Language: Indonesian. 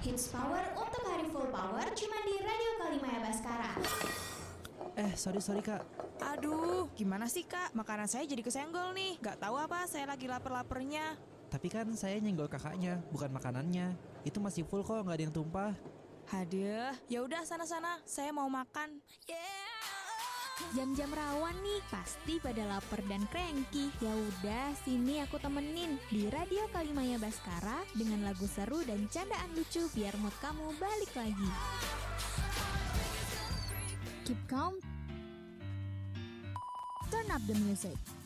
Hits Power untuk hari full power cuma di Radio Kalimaya Baskara. Sorry kak. Aduh, gimana sih kak? Makanan saya jadi kesenggol nih. Gak tahu apa, saya lagi lapar-lapernya. Tapi kan saya nyenggol kakaknya, bukan makanannya. Itu masih full kok, nggak ada yang tumpah. Haduh, ya udah sana-sana, saya mau makan. Jam-jam rawan nih, pasti pada lapar dan cranky. Ya udah, sini aku temenin di Radio Kalimaya Baskara dengan lagu seru dan candaan lucu biar mood kamu balik lagi. Keep calm, turn up the music.